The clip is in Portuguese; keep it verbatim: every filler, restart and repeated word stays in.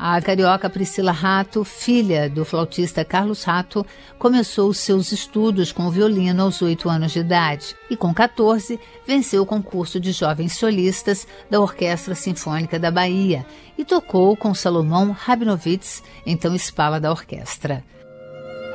A carioca Priscila Rato, filha do flautista Carlos Rato, começou os seus estudos com o violino aos oito anos de idade e, com catorze, venceu o concurso de jovens solistas da Orquestra Sinfônica da Bahia e tocou com Salomão Rabinovitz, então espala da orquestra.